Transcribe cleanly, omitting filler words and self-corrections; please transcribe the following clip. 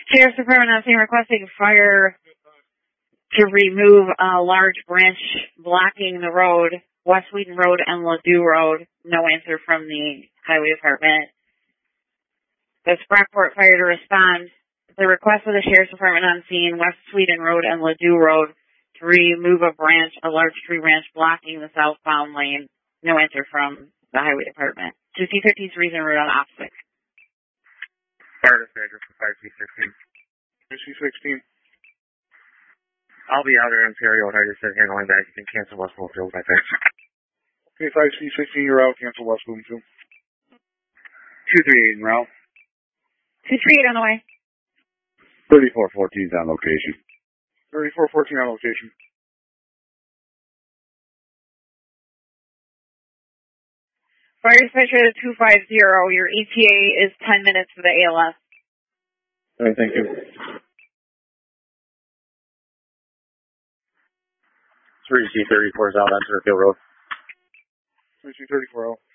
Sheriff's Department on scene requesting fire to remove a large branch blocking the road, West Wheaton Road and Ladue Road. No answer from the Highway Department. The Sprockport Fire to respond. The request of the Sheriff's Department on scene, West Wheaton Road and Ladue Road, to remove a large tree branch blocking the southbound lane. No answer from the Highway Department. 2C15's reason route on opposite. Fire dispatcher for 5C16. 5C16. I'll be out in Ontario, and I just said handling that. You can cancel West Bloomfield, I think. Okay, 5C16, you're out. Cancel West Bloomfield. 238 en route. 238 on the way. 3414's on location. 3414 on location. Fire dispatcher to 250. Your ETA is 10 minutes for the ALS. All right, thank you. 3C34 is out on Turfield Road. 3C34.